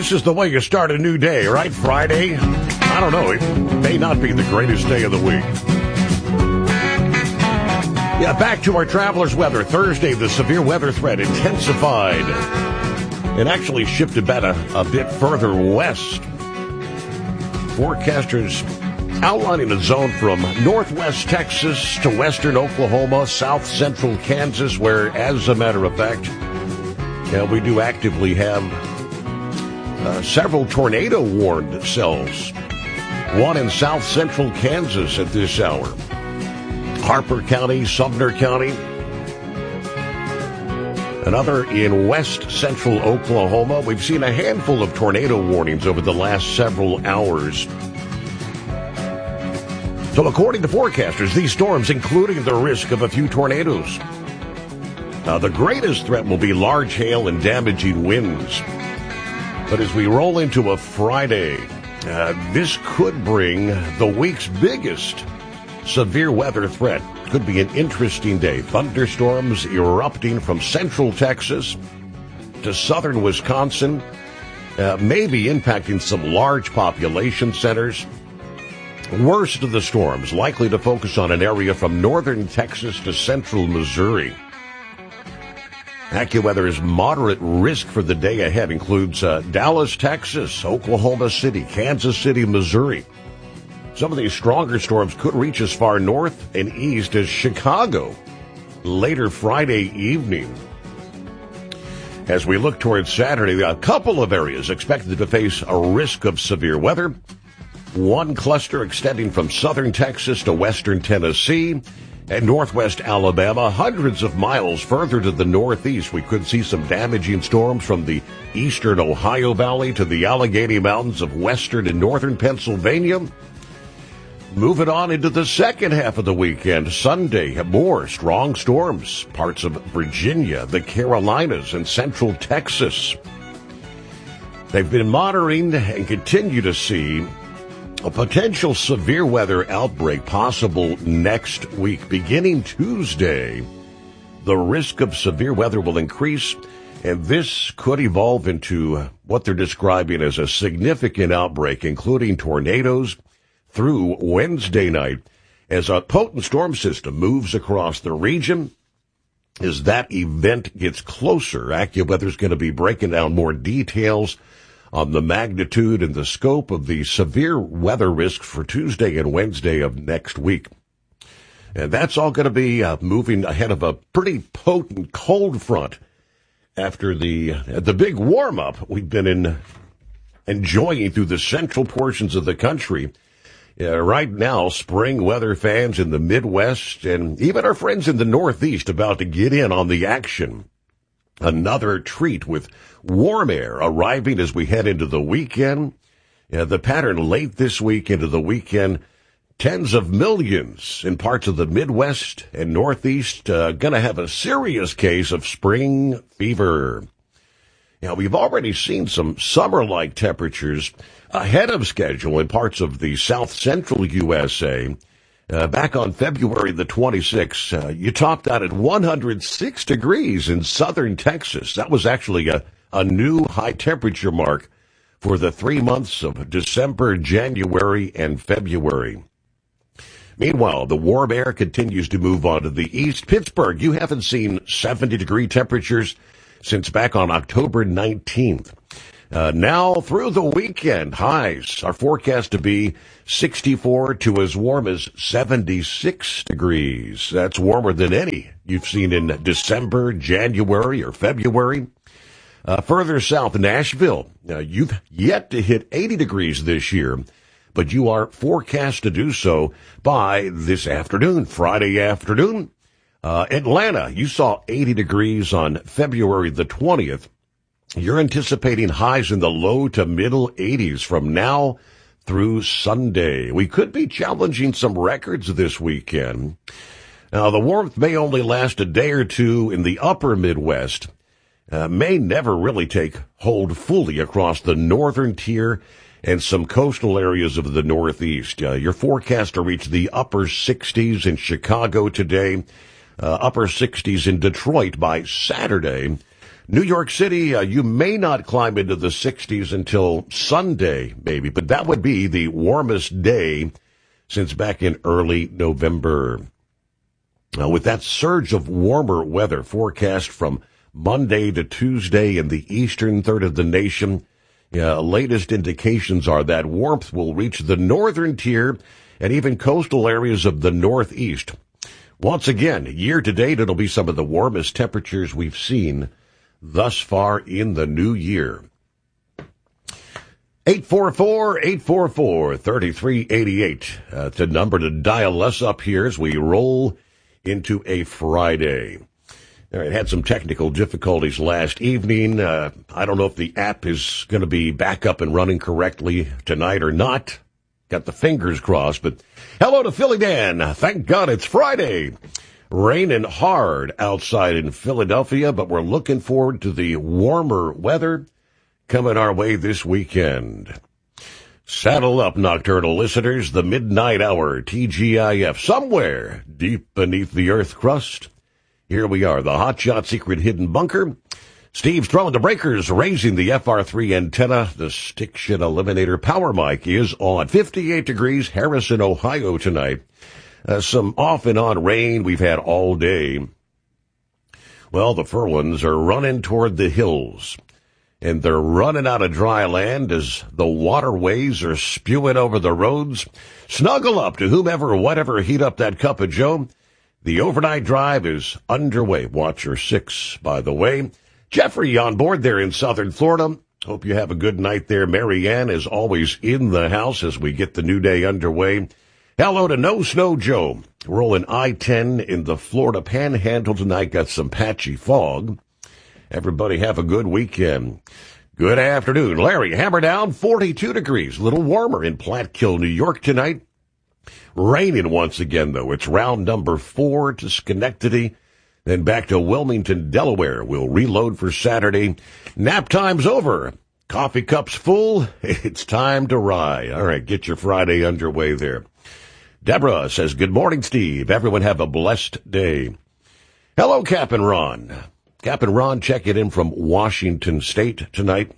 This is the way you start a new day, right? Friday? I don't know. It may not be the greatest day of the week. Yeah, back to our traveler's weather. Thursday, the severe weather threat intensified and actually shifted back a bit further west. Forecasters outlining a zone from northwest Texas to western Oklahoma, south central Kansas, where, as a matter of fact, we do actively have several tornado-warned cells. One in south central Kansas at this hour. Harper County, Sumner County. Another in west central Oklahoma. We've seen a handful of tornado warnings over the last several hours. So according to forecasters, these storms, including the risk of a few tornadoes. The greatest threat will be large hail and damaging winds. But as we roll into a Friday, this could bring the week's biggest severe weather threat. Could be an interesting day. Thunderstorms erupting from central Texas to southern Wisconsin, maybe impacting some large population centers. Worst of the storms likely to focus on an area from northern Texas to central Missouri. AccuWeather's moderate risk for the day ahead includes Dallas, Texas, Oklahoma City, Kansas City, Missouri. Some of these stronger storms could reach as far north and east as Chicago later Friday evening. As we look towards Saturday, a couple of areas expected to face a risk of severe weather. One cluster extending from southern Texas to western Tennessee and northwest Alabama. Hundreds of miles further to the northeast, we could see some damaging storms from the eastern Ohio Valley to the Allegheny Mountains of western and northern Pennsylvania. Moving on into the second half of the weekend, Sunday, more strong storms. Parts of Virginia, the Carolinas, and central Texas. They've been monitoring and continue to see a potential severe weather outbreak possible next week. Beginning Tuesday, the risk of severe weather will increase, and this could evolve into what they're describing as a significant outbreak, including tornadoes, through Wednesday night as a potent storm system moves across the region. As that event gets closer, AccuWeather's going to be breaking down more details on the magnitude and the scope of the severe weather risks for Tuesday and Wednesday of next week. And that's all going to be moving ahead of a pretty potent cold front after the big warm-up we've been enjoying through the central portions of the country. Right now, spring weather fans in the Midwest and even our friends in the Northeast about to get in on the action. Another treat with warm air arriving as we head into the weekend. The pattern late this week into the weekend, tens of millions in parts of the Midwest and Northeast going to have a serious case of spring fever. Now, we've already seen some summer-like temperatures ahead of schedule in parts of the south-central USA. Back on February the 26th, you topped out at 106 degrees in southern Texas. That was actually a new high-temperature mark for the 3 months of December, January, and February. Meanwhile, the warm air continues to move on to the east. Pittsburgh, you haven't seen 70-degree temperatures since back on October 19th. Now through the weekend, highs are forecast to be 64 to as warm as 76 degrees. That's warmer than any you've seen in December, January, or February. Further south, Nashville, you've yet to hit 80 degrees this year, but you are forecast to do so by this afternoon, Friday afternoon. Atlanta, you saw 80 degrees on February the 20th. You're anticipating highs in the low to middle 80s from now through Sunday. We could be challenging some records this weekend. Now, the warmth may only last a day or two in the upper Midwest, may never really take hold fully across the northern tier and some coastal areas of the Northeast. Your forecast to reach the upper 60s in Chicago today, upper 60s in Detroit by Saturday. New York City, you may not climb into the 60s until Sunday, maybe, but that would be the warmest day since back in early November. With that surge of warmer weather forecast from Monday to Tuesday in the eastern third of the nation, latest indications are that warmth will reach the northern tier and even coastal areas of the Northeast. Once again, year to date, it'll be some of the warmest temperatures we've seen thus far in the new year. 844-844-3388. The number to dial us up here as we roll into a Friday. All right, had some technical difficulties last evening. I don't know if the app is going to be back up and running correctly tonight or not. Got the fingers crossed, but hello to Philly Dan. Thank God it's Friday. Raining hard outside in Philadelphia, but we're looking forward to the warmer weather coming our way this weekend. Saddle up, nocturnal listeners. The midnight hour, TGIF, somewhere deep beneath the earth crust. Here we are, the Hot Shot Secret Hidden Bunker. Steve's throwing the breakers, raising the FR3 antenna. The Stick Shit Eliminator power mic is on. 58 degrees, Harrison, Ohio tonight. Some off and on rain we've had all day. Well, the furlings are running toward the hills, and they're running out of dry land as the waterways are spewing over the roads. Snuggle up to whomever, whatever, heat up that cup of joe. The overnight drive is underway. Watcher 6, by the way. Jeffrey on board there in southern Florida. Hope you have a good night there. Mary Ann is always in the house as we get the new day underway. Hello to No Snow Joe. Rolling I-10 in the Florida Panhandle tonight. Got some patchy fog. Everybody have a good weekend. Good afternoon. Larry, hammer down, 42 degrees. A little warmer in Platkill, New York tonight. Raining once again, though. It's round number 4 to Schenectady. Then back to Wilmington, Delaware. We'll reload for Saturday. Nap time's over. Coffee cup's full. It's time to ride. All right, get your Friday underway there. Deborah says, good morning, Steve. Everyone have a blessed day. Hello, Captain Ron. Captain Ron checking in from Washington State tonight.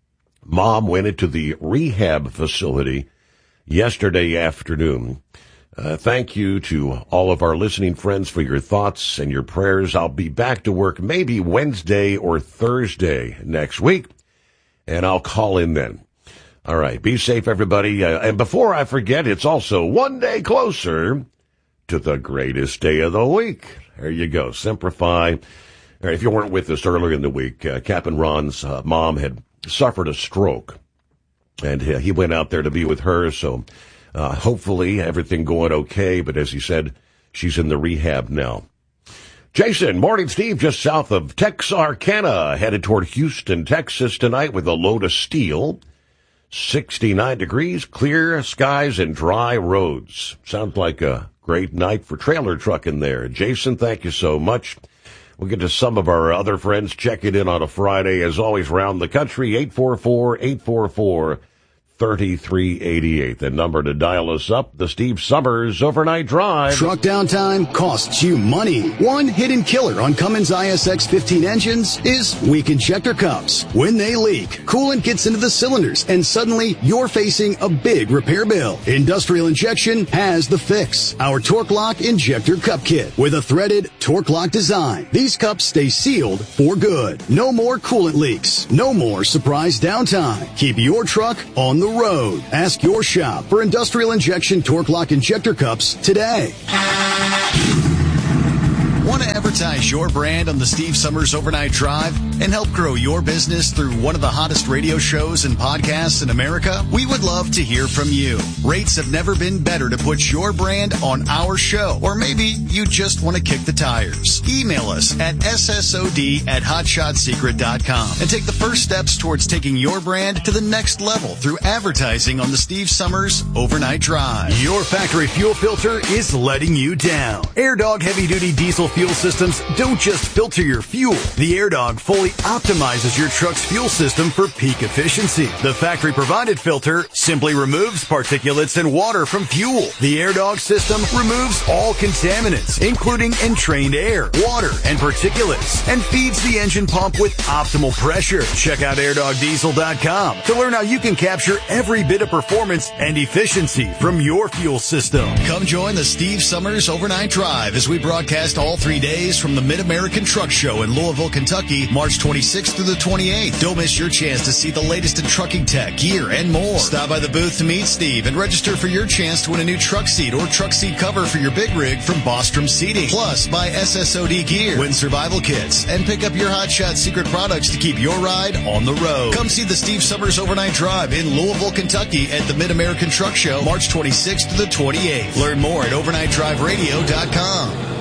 Mom went into the rehab facility yesterday afternoon. Thank you to all of our listening friends for your thoughts and your prayers. I'll be back to work maybe Wednesday or Thursday next week, and I'll call in then. All right, be safe, everybody. And before I forget, it's also one day closer to the greatest day of the week. There you go, Semper Fi. All right, if you weren't with us earlier in the week, Captain Ron's mom had suffered a stroke, and he went out there to be with her, so hopefully everything going okay. But as he said, she's in the rehab now. Jason, morning, Steve, just south of Texarkana, headed toward Houston, Texas tonight with a load of steel. 69 degrees, clear skies, and dry roads. Sounds like a great night for trailer trucking there. Jason, thank you so much. We'll get to some of our other friends checking in on a Friday, as always, around the country. 844-844-3388. The number to dial us up, the Steve Summers Overnight Drive. Truck downtime costs you money. One hidden killer on Cummins ISX 15 engines is weak injector cups. When they leak, coolant gets into the cylinders, and suddenly you're facing a big repair bill. Industrial Injection has the fix. Our Torque Lock Injector Cup Kit with a threaded Torque Lock design. These cups stay sealed for good. No more coolant leaks. No more surprise downtime. Keep your truck on the road. Ask your shop for Industrial Injection Torque Lock Injector Cups today. Want to advertise your brand on the Steve Summers Overnight Drive and help grow your business through one of the hottest radio shows and podcasts in America? We would love to hear from you. Rates have never been better to put your brand on our show. Or maybe you just want to kick the tires. Email us at ssod@hotshotsecret.com and take the first steps towards taking your brand to the next level through advertising on the Steve Summers Overnight Drive. Your factory fuel filter is letting you down. AirDog heavy-duty diesel fuel system systems don't just filter your fuel. The AirDog fully optimizes your truck's fuel system for peak efficiency. The factory-provided filter simply removes particulates and water from fuel. The AirDog system removes all contaminants, including entrained air, water, and particulates, and feeds the engine pump with optimal pressure. Check out airdogdiesel.com to learn how you can capture every bit of performance and efficiency from your fuel system. Come join the Steve Summers Overnight Drive as we broadcast all 3 days from the Mid-American Truck Show in Louisville, Kentucky, March 26th through the 28th. Don't miss your chance to see the latest in trucking tech, gear, and more. Stop by the booth to meet Steve and register for your chance to win a new truck seat or truck seat cover for your big rig from Bostrom Seating. Plus, buy SSOD gear, win survival kits, and pick up your Hot Shot secret products to keep your ride on the road. Come see the Steve Summers Overnight Drive in Louisville, Kentucky at the Mid-American Truck Show, March 26th to the 28th. Learn more at overnightdriveradio.com.